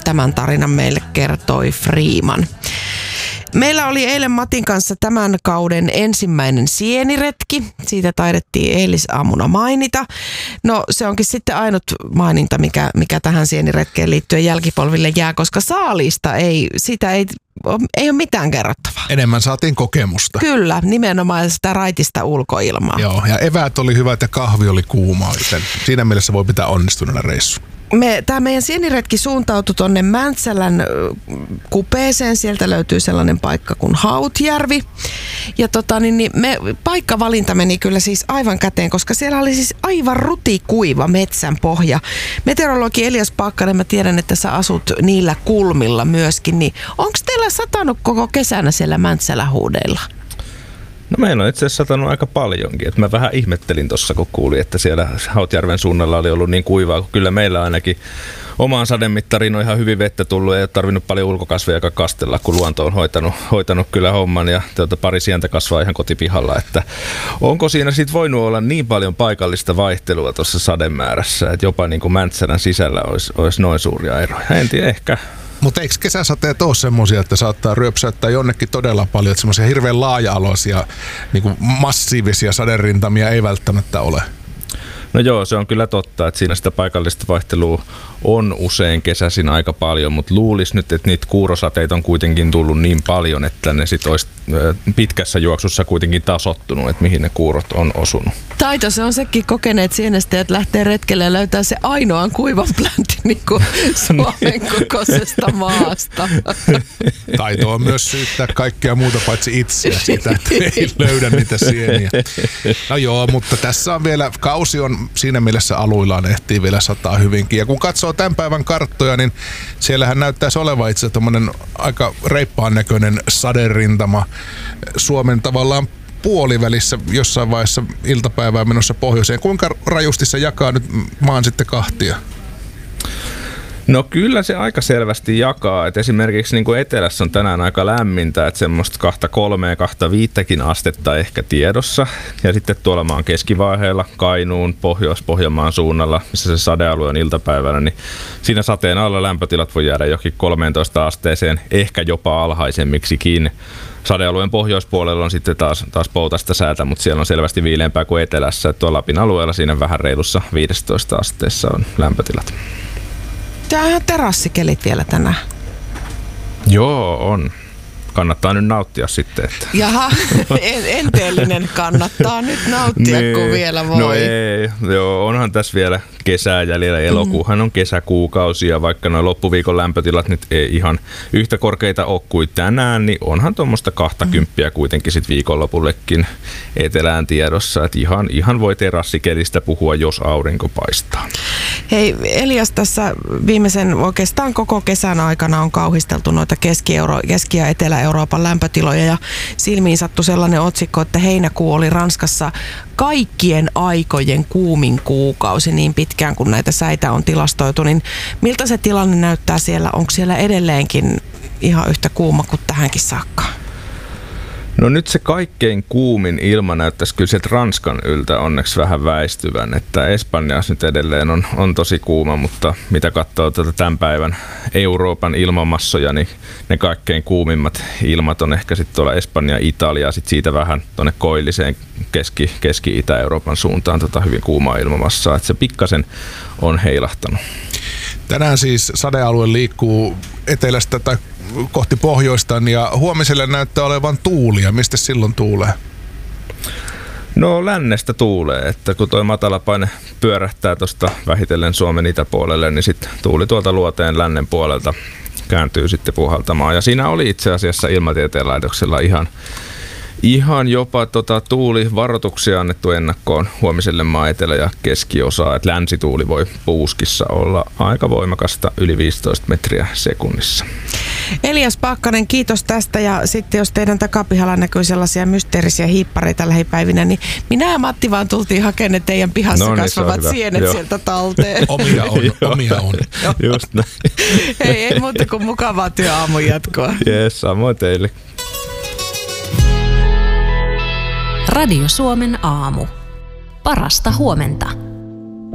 tämän tarinan meille kertoi Freeman. Meillä oli eilen Matin kanssa tämän kauden ensimmäinen sieniretki. Siitä taidettiin eilisaamuna mainita. No se onkin sitten ainut maininta, mikä tähän sieniretkeen liittyen jälkipolville jää, koska saalista ei ole mitään kerrottavaa. Enemmän saatiin kokemusta. Kyllä, nimenomaan sitä raitista ulkoilmaa. Joo, ja eväät oli hyvät ja kahvi oli kuumaa, joten siinä mielessä voi pitää onnistuneena reissu. Tämä meidän sieniretki suuntautui tuonne Mäntsälän kupeeseen. Sieltä löytyy sellainen paikka kuin Hautjärvi. Ja paikkavalinta meni kyllä siis aivan käteen, koska siellä oli siis aivan rutikuiva metsän pohja. Meteorologi Elias Paakkanen, mä tiedän, että sä asut niillä kulmilla myöskin. Niin onko teillä satanut koko kesänä siellä Mäntsälä-huudeilla? No meillä on itse asiassa satanut aika paljonkin. Mä vähän ihmettelin tuossa, kun kuulin, että siellä Hautjärven suunnalla oli ollut niin kuivaa, kun kyllä meillä ainakin omaan sademittariin on ihan hyvin vettä tullut. Ei ole tarvinnut paljon ulkokasveja kastella, kun luonto on hoitanut kyllä homman ja pari sientä kasvaa ihan kotipihalla. Että onko siinä sitten voinut olla niin paljon paikallista vaihtelua tuossa sademäärässä, että jopa niin kuin Mäntsälän sisällä olisi noin suuria eroja? En tiedä, ehkä. Mutta eikö kesäsateet ole semmoisia, että saattaa ryöpsäyttää jonnekin todella paljon, että semmoisia hirveän laaja-aloisia, niin kuin massiivisia saderintamia ei välttämättä ole? No joo, se on kyllä totta, että siinä sitä paikallista vaihtelua on usein kesäisin aika paljon, mutta luulisi nyt, että niitä kuurosateita on kuitenkin tullut niin paljon, että ne sit olisi pitkässä juoksussa kuitenkin tasoittunut, että mihin ne kuurot on osunut. Taito se on sekin kokeneet sienestä, että lähtee retkelle ja löytää se ainoan kuivan pläntin niin kuin Suomen kokoisesta maasta. Taito on myös syyttää kaikkea muuta paitsi itseä siitä, että ei löydä niitä sieniä. No joo, mutta tässä on vielä, kausi on siinä mielessä aluillaan, ehtii vielä sataa hyvinkin. Ja kun katsoo tämän päivän karttoja, niin siellähän näyttäisi olevan itse tommonen aika reippaan näköinen saderintama Suomen tavallaan puolivälissä jossain vaiheessa iltapäivää menossa pohjoiseen. Kuinka rajusti se jakaa nyt maan sitten kahtia? No kyllä se aika selvästi jakaa, että esimerkiksi niin kuin etelässä on tänään aika lämmintä, että semmoista 2-3-2-5 astetta ehkä tiedossa. Ja sitten tuolla maan keskivaiheella, Kainuun, Pohjois-Pohjanmaan suunnalla, missä se sadealue on iltapäivällä, niin siinä sateen alla lämpötilat voi jäädä jokin 13 asteeseen, ehkä jopa alhaisemmiksikin. Sadealueen pohjoispuolella on sitten taas poutasta säätä, mutta siellä on selvästi viileämpää kuin etelässä. Tuolla Lapin alueella siinä vähän reilussa 15 asteessa on lämpötilat. Tää on ihan terassikelit vielä tänään. Joo, on. Kannattaa nyt nauttia sitten. Että. Jaha, enteellinen kannattaa nyt nauttia, kun vielä voi. No ei, joo, onhan tässä vielä kesää jäljellä. Elokuuhan on kesäkuukausi ja vaikka nuo loppuviikon lämpötilat nyt ei ihan yhtä korkeita ole kuin tänään, niin onhan tuommoista 20 kuitenkin sit viikonlopullekin etelään tiedossa. Että ihan voi terassikelistä puhua, jos aurinko paistaa. Hei Elias, tässä viimeisen oikeastaan koko kesän aikana on kauhisteltu noita Keski- ja Etelä-Euroopan lämpötiloja ja silmiin sattui sellainen otsikko, että heinäkuu oli Ranskassa kaikkien aikojen kuumin kuukausi niin pitkään kuin näitä säitä on tilastoitu, niin miltä se tilanne näyttää siellä? Onko siellä edelleenkin ihan yhtä kuuma kuin tähänkin saakka? No nyt se kaikkein kuumin ilma näyttäisi kyllä sieltä Ranskan yltä onneksi vähän väistyvän, että Espanjassa nyt edelleen on tosi kuuma, mutta mitä katsoo tämän päivän Euroopan ilmamassoja, niin ne kaikkein kuumimmat ilmat on ehkä sitten tuolla Espanja, Italia, sitten siitä vähän tuonne koilliseen Keski-Itä-Euroopan suuntaan hyvin kuumaa ilmamassaa, että se pikkasen on heilahtanut. Tänään siis sadealue liikkuu etelästä tai kohti pohjoistaan ja huomiselle näyttää olevan tuulia. Mistä silloin tuulee? No lännestä tuulee, että kun toi matalapaine pyörähtää tuosta vähitellen Suomen itäpuolelle, niin sitten tuuli tuolta luoteen lännen puolelta kääntyy sitten puhaltamaan. Ja siinä oli itse asiassa Ilmatieteen laitoksella ihan jopa tuulivaroituksia annettu ennakkoon huomiselle maan etelä- ja keskiosaa, että länsituuli voi puuskissa olla aika voimakasta yli 15 metriä sekunnissa. Elias Paakkanen, kiitos tästä ja sitten jos teidän takapihalla näkyy sellaisia mysteerisiä hiippareita lähipäivinä, niin minä ja Matti vaan tultiin hakemaan ne teidän pihassa kasvavat sienet sieltä talteen. Omia on. Just näin. Ei muuta kuin mukavaa työaamun jatkoa. Jes, samoin teille. Radio Suomen aamu. Parasta huomenta.